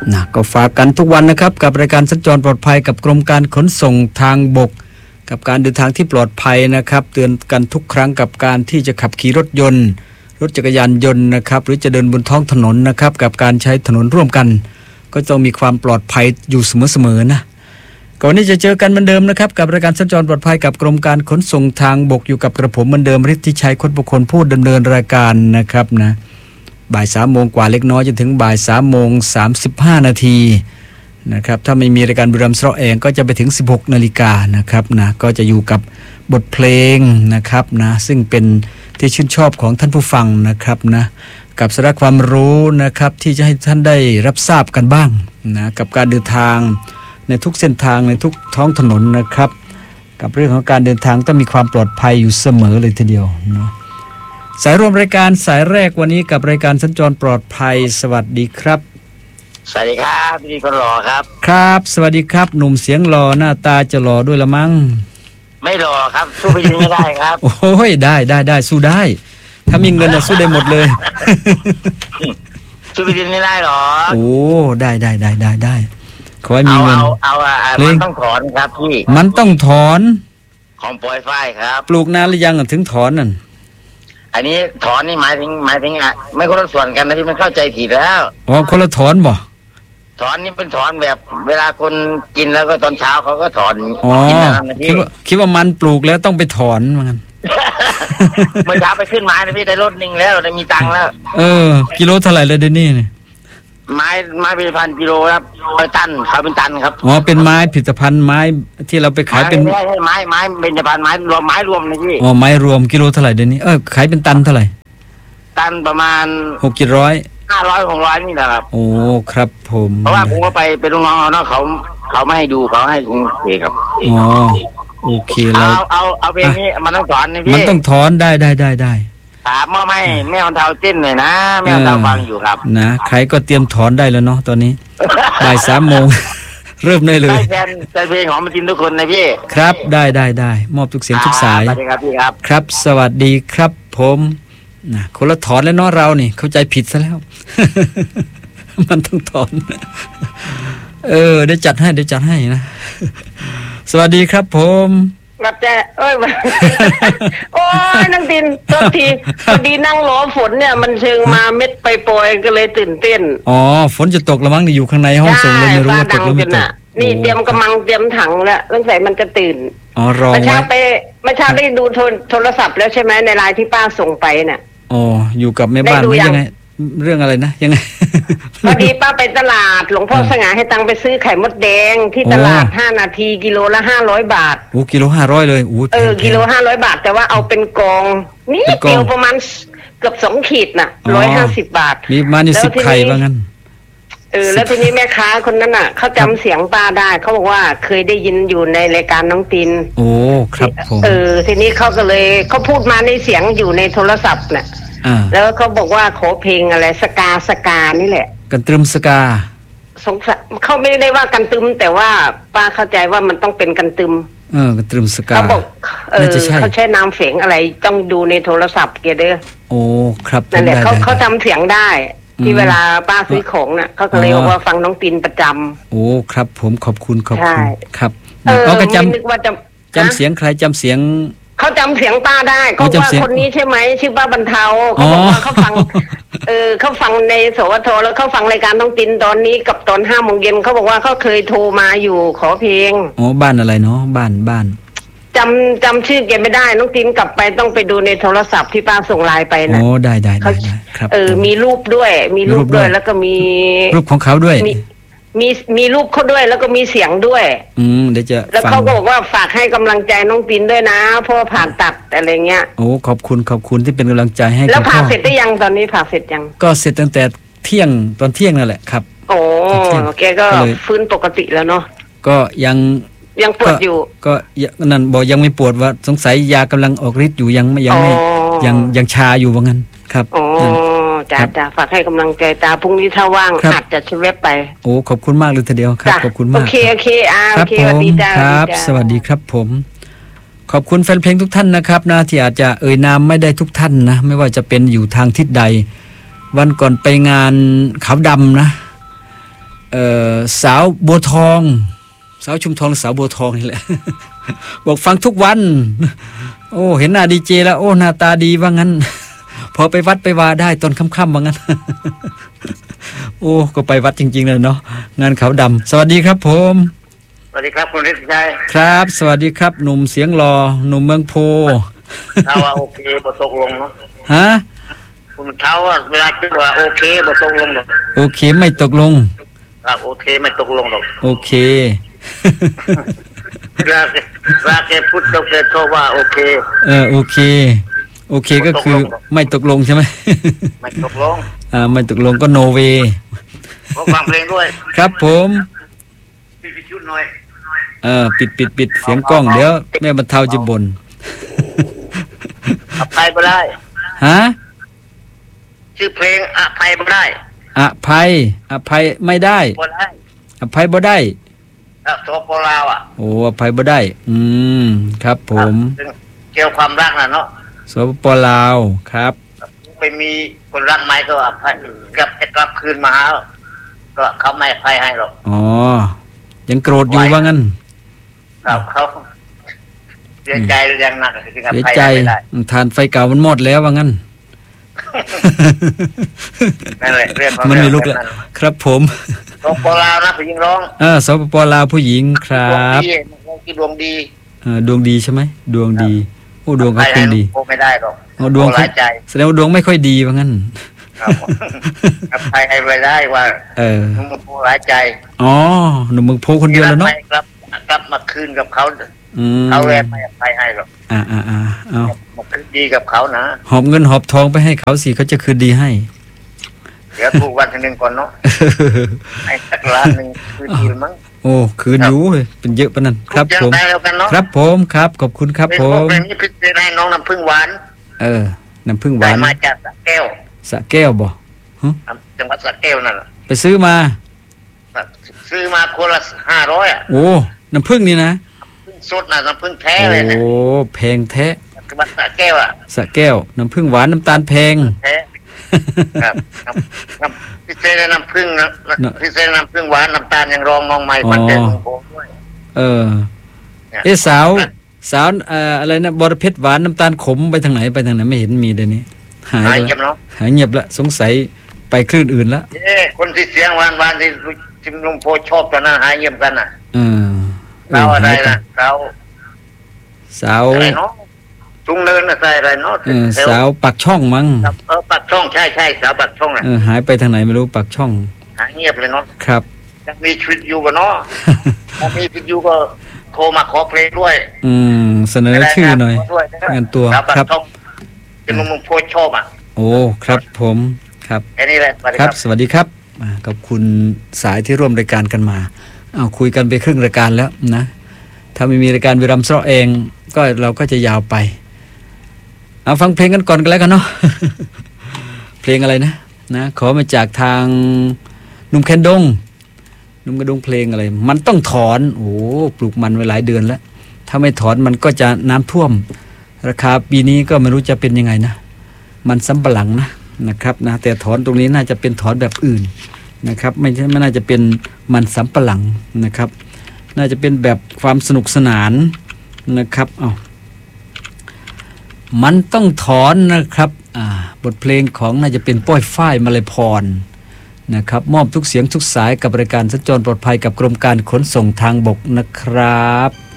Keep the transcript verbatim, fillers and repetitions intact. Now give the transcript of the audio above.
นะก็ฝากกันทุกวันนะครับกับรายการสัญจรปลอดภัยกับกรมการขนส่งทางบกกับการเดินทางที่ปลอดภัยนะครับเตือนกันทุกครั้งกับการที่จะขับขี่รถยนต์รถจักรยานยนต์นะครับหรือจะเดินบนท้องถนนนะครับกับการใช้ถนนร่วมกันก็ต้องมีความปลอดภัยอยู่เสมอๆนะก่อนนี้จะเจอกันเหมือนเดิมนะครับกับรายการสัญจรปลอดภัยกับกรมการขนส่งทางบกอยู่กับกระผมเหมือนเดิมฤทธิชัยคดบุคคลผู้ดำเนินรายการนะครับนะบ่ายสามโมงกว่าเล็กน้อยจนถึงบ่ายสามโมงสามสิบห้านาทีนะครับถ้าไม่มีรายการบุรีรัมย์สระแองก็จะไปถึงสิบหกนาฬิกานะครับนะก็จะอยู่กับบทเพลงนะครับนะซึ่งเป็นที่ชื่นชอบของท่านผู้ฟังนะครับนะกับสาระความรู้นะครับที่จะให้ท่านได้รับทราบกันบ้างนะกับการเดินทางในทุกเส้นทางในทุกท้องถนนนะครับกับเรื่องของการเดินทางต้องมีความปลอดภัยอยู่เสมอเลยทีเดียวเนาะสายรวมรายการสายแรกวันนี้กับรายการสัญจรปลอดภัยสวัสดีครับสวัสดีครับพี่คนหล่อครับครับสวัสดีครับหนุ่มเสียงหล่อหน้าตาจะหล่อด้วยละมั้งไม่หล่อครับสู้พี่ดินไม่ได้ครับโอ้ยได้ได้ได้สู้ได้ถ้ามีเงินจะสู้ได้หมดเลยสู้พี่ดินไม่ได้หรอโอ้ได้ได้ได้ได้ได้ขอให้มีเงินเอาเอาเอามันต้องถอนครับพี่มันต้องถอนของปล่อยฝ้ายครับปลูกนานหรือยังถึงถอนนั่นอันนี้ถอนนี่หมายถึงหมายถึงอ่ะไม่คนละส่วนกันนะที่มันเข้าใจผิดแล้วอ๋อคนละถอนบ่ถอนนี่เป็นถอนแบบเวลาคนกินแล้วก็ตอนเช้าเขาก็ถอนอ๋อคิดว่าคิดว่ามันปลูกแล้วต้องไปถอนมันเมื่อเช้าไปขึ้นไม้นะพี่ได้รถหนึ่งแล้วได้มีตังค์แล้วเออกิโลเท่าไหร่เลยเดี๋ยวนี้เนี่ยไม้ไม้เป็นพันกิโลครับร้อยตันเขาเป็นตันครับอ๋อเป็นไม้ผลิตภัณฑ์ไม้ที่เราไปขายเป็นไม้ไม้ไม้เป็นผลิตภัณฑ์ไม้รวมไม้รวมนะพี่อ๋อไม้รวมกิโลเท่าไหร่เดี๋ยวนี้เออขายเป็นตันเท่าไหร่ตันประมาณหกกิโลร้อยห้าร้อยหกร้อยนี่แหละครับโอ้ครับผมเพราะว่าผมก็ไปเป็นลูกน้องเขาเนาะเขาเขาไม่ให้ดูเขาให้ผมเองครับอ๋อโอเคเราเอาเอาเอาเพลงนี้มันต้องถอนนี่พี่มันต้องถอนได้ได้ได้ได้ถามว่าไม่แม่คนเทาเต้นเลยนะแม่คนเทาฟังอยู่ครับนะใครก็เตรียมถอนได้แล้วเนาะตอนนี้บ่ายสามโมงเริ่มได้เลยแฟนแฟนเพลงของมันจินทุกคนนะพี่ครับได้ได้ได้มอบทุกเสียงทุกสายสวัสดีครับพี่ครับครับสวัสดีครับผมนะคนละถอนแล้วเนาะเรานี่เข้าใจผิดซะแล้วมันต้องถอนเออเดี๋ยวจัดให้เดี๋ยวจัดให้นะสวัสดีครับผมรับแจ้เอ้ยโอ้ยนั่งดินโทษทีพอดีนั่งรอฝนเนี่ยมันเชิงมาเม็ดไปปล่อยก็เลยตื่นเต้นอ๋อฝนจะตกละมั้งนี่อยู่ข้างในห้องส่งเลยไม่รู้ว่าตกหรือไม่ตกนี่เตรียมกำลังเตรียมถังแล้วตั้งแต่มันจะตื่นอ๋อรอไว้เมื่อเช้าไปเมื่อเช้าได้ดูโทรศัพท์แล้วใช่ไหมในไลน์ที่ป้าส่งไปเนี่ยอ๋ออยู่กับแม่บ้านยังไงเรื่องอะไรนะยังไงพอดีป้าไปตลาดหลวงพ่อสง่าให้ตังไปซื้อไข่มดแดงที่ตลาดห้านาทีกิโลละห้าร้อยบาทโอ้กิโลห้าร้อยเลยโอ้เออกิโลห้าร้อยบาทแต่ว่าเอาเป็นกองนี่เดียวประมาณเกือบสองขีดน่ะร้อยห้าสิบบาทมีมานี่สิบไข่ว่างั้นเออแล้วทีนี้แม่ค้าคนนั้นน่ะเขาจำเสียงป้าได้เขาบอกว่าเคยได้ยินอยู่ในรายการน้องตินโอ้ครับผมเออทีนี้เขาก็เลยเขาพูดมาในเสียงอยู่ในโทรศัพท์น่ะแล้วเขาบอกว่าขอเพลงอะไรสกาสกานี่แหละกันตรึมสกาสงสัยเขาไม่ได้ว่ากันตรึมแต่ว่าป้าเข้าใจว่ามันต้องเป็นกันตรึมเออกันตรึมสกาเขาบอกเออเขาใช้นามเสียงอะไรต้องดูในโทรศัพท์เกียร์เด้อโอ้ครับนั่นแหละเขาเขาจำเสียงได้ที่เวลาป้าซื้อของน่ะเขาก็เลยบอกว่าฟังน้องตินประจำโอ้ครับผมขอบคุณขอบคุณครับเขาก็จำจำเสียงใครจำเสียงเขาจำเสียงป้าได้เขาว่าคนนี้ใช่ไหมชื่อป้าบรรเทาเขาบอกว่าเขาฟังเออเขาฟังในสวทแล้วเขาฟังรายการน้องตินตอนนี้กับตอนห้าโมงเย็นเขาบอกว่าเขาเคยโทรมาอยู่ขอเพลงอ๋อบ้านอะไรเนาะบ้านบ้านจำจำชื่อแกไม่ได้น้องตินกลับไปต้องไปดูในโทรศัพท์ที่ป้าส่งไลน์ไปนะโอ้ได้ได้ได้ครับเออมีรูปด้วยมีรูปด้วยแล้วก็มีรูปของเขาด้วยมีมีรูปเขาด้วยแล้วก็มีเสียงด้วยอืมเดี๋ยวจะแล้วเขาบอกว่าฝากให้กำลังใจน้องตินด้วยนะเพราะผ่าตัดอะไรเงี้ยโอ้ขอบคุณขอบคุณที่เป็นกำลังใจให้แล้วผ่าเสร็จได้ยังตอนนี้ผ่าเสร็จยังก็เสร็จตั้งแต่เที่ยงตอนเที่ยงนั่นแหละครับโอ้แกก็ฟื้นปกติแล้วเนาะก็ยังยังปวดอยู่ก็นั่นบอกยังไม่ปวดว่าสงสัยยากำลังออกฤทธิ์อยู่ยังไม่ยังไม่ยังยังชาอยู่ว่างั้นครับอ๋อจ้าจ้าฝากให้กำลังใจตาพรุ่งนี้ถ้าว่างอาจจะช่วยเว็บไปโอ้ขอบคุณมากเลยทีเดียวครับขอบคุณมากโอเคโอเคอ่าโอเคสวัสดีจ้าครับสวัสดีครับผมขอบคุณแฟนเพลงทุกท่านนะครับนะที่อาจจะเอ่ยนามไม่ได้ทุกท่านนะไม่ว่าจะเป็นอยู่ทางทิศใดวันก่อนไปงานขาวดำนะเอ่อสาวบัวทองสาวชุมทองสาวบัวทองนี่แหละ บอกฟังทุกวันโอ้เห็นหน้าดีเจแล้วโอ้หน้าตาดีว่างั้น พอไปวัดไปวาได้ตอนค่ำๆว่างั้น โอ้ก็ไปวัดจริงๆเลยเนาะงานขาวดำสวัสดีครับผมสวัสดีครับคุณฤทธิ์ชัยครับสวัสดีครับหนุ่มเสียงหล่อหนุ่มเมืองโพถ้าว่าโอเคบ่ตกลงเนาะฮะคุณเท้าว่าเวลาคิดว่าโอเคบ่ตกลงหรอกโอเคไม่ตกลงครับโอเคไม่ตกลงหรอกโอเคเวลาเวลาแกพูดเจ้าแกโทรว่าโอเคเออโอเคโอเคก็คือไม่ตกลงใช่ไหมไม่ตกลงอ่าไม่ตกลงก็โนเวผมฟังเพลงด้วยครับผมปิดชุดหน่อยเออปิดปิดปิดเสียงกล้องเดี๋ยวแม่บรรเทาจะบ่นอภัยบ่ได้ฮะชื่อเพลงอภัยบ่ได้อภัยอภัยไม่ได้อภัยบ่ได้อ่ะสปลาวอ่ะโอ้อภัยบ่ได้อืมครับผมเกี่ยวความรักน่ะเนาะสปลาวครับไปมีคนรักใหม่ก็อภัยกลับจะกลับคืนมาหาก็เขาไม่อภัยให้หรอกอ๋อยังโกรธอยู่ว่างั้นครับเขาเสียใจยังหนักเสียใจทานไฟเก่ามันหมดแล้วว่างั้นนั่นแหละเรื่องมันไม่ลุกแล้วครับผมสปลาวนะผู้หญิงร้องเออสปลาวผู้หญิงครับดวงดีเออดวงดีใช่ไหมดวงดีโอ้ดวงเขาคงดีไม่ได้หรอกโอ้ดวงหลายใจแสดงว่าดวงไม่ค่อยดีว่างั้นครับใครให้ไปได้ว่าเออหนุ่มโพหลายใจอ๋อหนุ่มเมืองโพคนเดียวแล้วเนาะครับกลับมาคืนกับเขาเขาแลไม่อภัยให้หรอกอ่าอ่าอ่าเอามาคืนดีกับเขานะหอบเงินหอบทองไปให้เขาสิเขาจะคืนดีให้เดี๋ยวถูกวันที่หนึ่งก่อนเนาะให้สักล้านหนึ่งคืนดีมั้งโอ้คืนอยู่เป็นเยอะปะนั่นครับผมครับผมครับขอบคุณครับผมเป็นนี้พิเศษให้น้องน้ำผึ้งหวานเออน้ำผึ้งหวานมาจากสระแก้วสระแก้วบ่จังหวัดสระแก้วนั่นแหละไปซื้อมาซื้อมาคนละห้าร้อยอ่ะโอ้น้ำผึ้งนี่นะน้ำผึ้งสดนะน้ำผึ้งแท้เลยนะโอ้แพงแท้จังหวัดสระแก้วอ่ะสระแก้วน้ำผึ้งหวานน้ำตาลแพงแท้ครับพิเศษน้ำผึ้งนะพิเศษน้ำผึ้งหวานน้ำตาลยังรองมองใหม่มันเป็นโอ้ด้วยเออเอ๊ะสาวสาวเอ่ออะไรนะบรเพชรหวานน้ำตาลขมไปทางไหนไปทางไหนไม่เห็นมีเดี๋ยวนี้หายเงียบเนาะหายเงียบละสงสัยไปคลื่นอื่นละเอ๊ะคนที่เสียงหวานหวานที่ทิมลุงโพชอบตอนนั้นหายเงียบกันน่ะเออสาวอะไรนะสาวสาวอะไรเนาะทุ่งเนินอะไรอะไรเนาะสาวปักช่องมั้งเออปักช่องใช่ใช่สาวปักช่องอ่ะเออหายไปทางไหนไม่รู้ปักช่องหายเงียบเลยเนาะครับยังมีชีวิตอยู่กันเนาะถ้ามีชีวิตอยู่ก็โทรมาขอเพลงด้วยอืมเสนอชื่อหน่อยงานตัวครับเป็นลุงโพชอบอ่ะโอ้ครับผมครับแค่นี้แหละครับสวัสดีครับกับคุณสายที่ร่วมรายการกันมาเอาคุยกันไปครึ่งรายการแล้วนะถ้าไม่มีรายการวิรัมย์เสาะเองก็เราก็จะยาวไปเอาฟังเพลงกันก่อนกันแล้วกันเนาะ เพลงอะไรนะนะขอมาจากทางหนุ่มแคนดงหนุ่มกระดงเพลงอะไรมันต้องถอนโอ้ปลูกมันไว้หลายเดือนแล้วถ้าไม่ถอนมันก็จะน้ำท่วมราคาปีนี้ก็ไม่รู้จะเป็นยังไงนะมันสำปะหลังนะนะครับนะแต่ถอนตรงนี้น่าจะเป็นถอนแบบอื่นนะครับไม่ใช่ไม่น่าจะเป็นมันสำปะหลังนะครับน่าจะเป็นแบบความสนุกสนานนะครับเอามันต้องถอนนะครับอ่าบทเพลงของน่าจะเป็นป้อยฝ้ายมาลัยพรนะครับมอบทุกเสียงทุกสายกับรายการสัญจรปลอดภัยกับกรมการขนส่งทางบกนะครับ